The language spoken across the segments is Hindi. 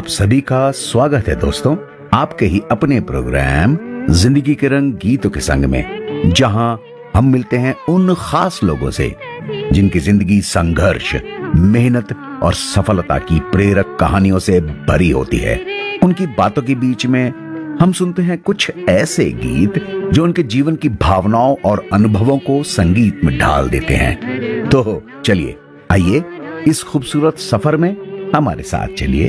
आप सभी का स्वागत है दोस्तों, आपके ही अपने प्रोग्राम जिंदगी के रंग गीतों के संग में, जहां हम मिलते हैं उन खास लोगों से जिनकी जिंदगी संघर्ष, मेहनत और सफलता की प्रेरक कहानियों से भरी होती है। उनकी बातों के बीच में हम सुनते हैं कुछ ऐसे गीत जो उनके जीवन की भावनाओं और अनुभवों को संगीत में ढाल देते हैं। तो चलिए, आइए इस खूबसूरत सफर में हमारे साथ चलिए।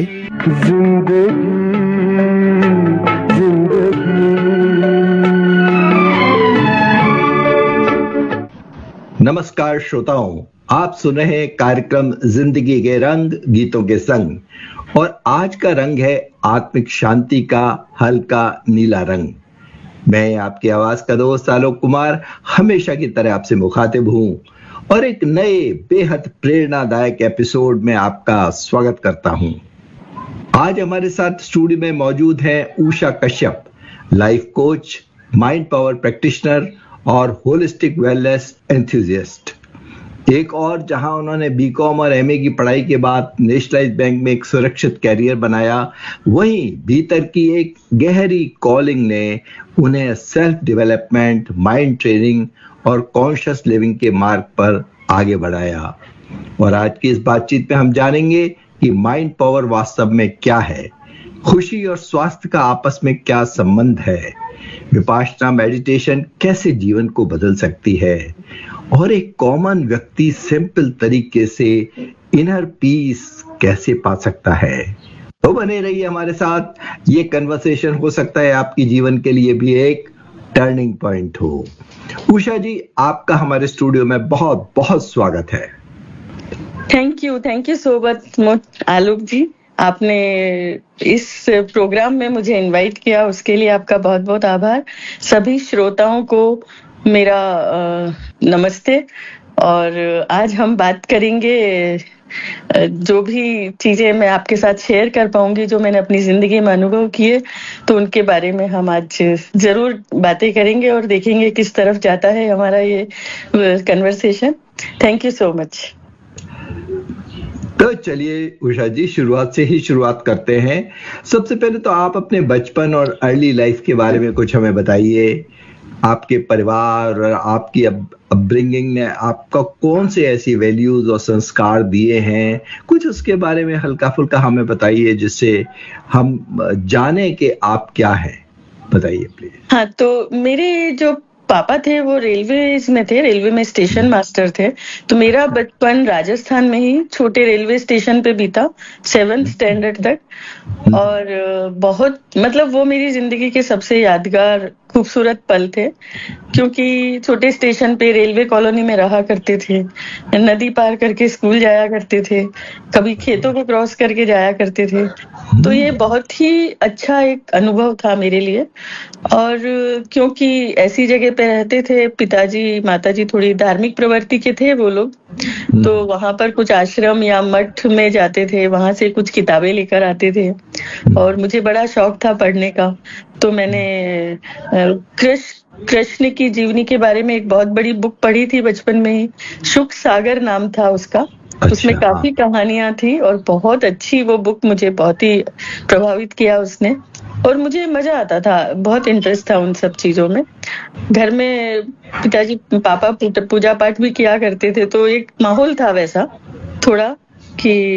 नमस्कार श्रोताओं, आप सुन रहे हैं कार्यक्रम जिंदगी के रंग गीतों के संग, और आज का रंग है आत्मिक शांति का हल्का नीला रंग। मैं आपकी आवाज का दोस्त आलोक कुमार हमेशा की तरह आपसे मुखातिब हूं और एक नए बेहद प्रेरणादायक एपिसोड में आपका स्वागत करता हूं। आज हमारे साथ स्टूडियो में मौजूद है Usha Kashyap, life coach, mind power practitioner और होलिस्टिक वेलनेस एंथुसियास्ट। एक और जहां उन्होंने बीकॉम और एमए की पढ़ाई के बाद नेशनलाइज्ड बैंक में एक सुरक्षित कैरियर बनाया, वहीं भीतर की एक गहरी कॉलिंग ने उन्हें सेल्फ डेवलपमेंट, माइंड ट्रेनिंग और कॉन्शियस लिविंग के मार्ग पर आगे बढ़ाया। और आज की इस बातचीत में हम जानेंगे कि माइंड पावर वास्तव में क्या है, खुशी और स्वास्थ्य का आपस में क्या संबंध है, विपासना मेडिटेशन कैसे जीवन को बदल सकती है, और एक कॉमन व्यक्ति सिंपल तरीके से इनर पीस कैसे पा सकता है। तो बने रहिए हमारे साथ। ये कन्वर्सेशन हो सकता है आपके जीवन के लिए भी एक टर्निंग पॉइंट हो। उषा जी, आपका हमारे स्टूडियो में बहुत बहुत स्वागत है। थैंक यू सो मच आलोक जी। आपने इस प्रोग्राम में मुझे इनवाइट किया, उसके लिए आपका बहुत बहुत आभार। सभी श्रोताओं को मेरा नमस्ते। और आज हम बात करेंगे, जो भी चीजें मैं आपके साथ शेयर कर पाऊंगी, जो मैंने अपनी जिंदगी में अनुभव किए, तो उनके बारे में हम आज जरूर बातें करेंगे और देखेंगे किस तरफ जाता है हमारा ये conversation. Thank you so much. तो चलिए उषा जी, शुरुआत से ही शुरुआत करते हैं। सबसे पहले तो आप अपने बचपन और अर्ली लाइफ के बारे में कुछ हमें बताइए। आपके परिवार और आपकी अपब्रिंगिंग ने आपको कौन से ऐसी वैल्यूज और संस्कार दिए हैं, कुछ उसके बारे में हल्का फुल्का हमें बताइए, जिससे हम जाने कि आप क्या हैं। बताइए प्लीज। हाँ, तो मेरे जो पापा थे वो रेलवे में थे, रेलवे में स्टेशन मास्टर थे। तो मेरा बचपन राजस्थान में ही छोटे रेलवे स्टेशन पे बीता, 7th स्टैंडर्ड तक। और बहुत मतलब वो मेरी जिंदगी के सबसे यादगार खूबसूरत पल थे, क्योंकि छोटे स्टेशन पे रेलवे कॉलोनी में रहा करते थे, नदी पार करके स्कूल जाया करते थे, कभी खेतों को क्रॉस करके जाया करते थे। तो ये बहुत ही अच्छा एक अनुभव था मेरे लिए। और क्योंकि ऐसी जगह पे रहते थे, पिताजी माताजी थोड़ी धार्मिक प्रवृत्ति के थे वो लोग, तो वहां पर कुछ आश्रम या मठ में जाते थे, वहां से कुछ किताबें लेकर आते थे और मुझे बड़ा शौक था पढ़ने का। तो मैंने कृष्ण की जीवनी के बारे में एक बहुत बड़ी बुक पढ़ी थी बचपन में ही, शुक सागर नाम था उसका। उसमें काफी कहानियां थी और बहुत अच्छी वो बुक, मुझे बहुत ही प्रभावित किया उसने। और मुझे मजा आता था, बहुत इंटरेस्ट था उन सब चीजों में। घर में पिताजी पापा पूजा पाठ भी किया करते थे, तो एक माहौल था वैसा थोड़ा कि